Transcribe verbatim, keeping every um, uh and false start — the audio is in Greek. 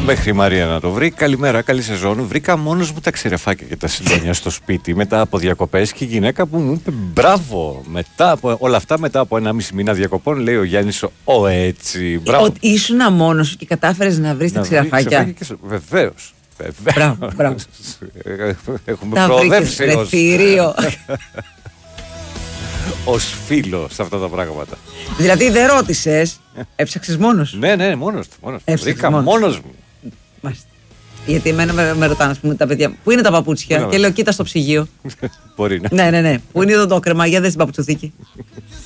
Μέχρι η Μαρία να το βρει. Καλημέρα, καλή σεζόν. Βρήκα μόνος μου τα ξηρεφάκια και τα συντονιά στο σπίτι μετά από διακοπές και η γυναίκα που μου είπε μπράβο. Μετά από όλα αυτά, μετά από ένα μισή μήνα διακοπών, λέει ο Γιάννης, ο έτσι. Μπράβο. Ήσουν μόνος σου και κατάφερες να βρεις τα ξηρεφάκια. Βεβαίως. Μπράβο, μπράβο. Έχουμε προοδεύσει ως... ως φίλο σε αυτά τα πράγματα. Δηλαδή δεν ρώτησες, έψαξες μόνος σου? Ναι, ναι, μόνος του. Μόνος του. Βρήκα μόνος, μόνος μου. Μάλιστα. Γιατί εμένα με, με ρωτάνε, ας πούμε, τα παιδιά, πού είναι τα παπούτσια? Και λέω, κοίτα στο ψυγείο. Μπορεί να. Ναι, ναι, ναι. Πού είναι το κρεμά, για δες την παπουτσοθήκη.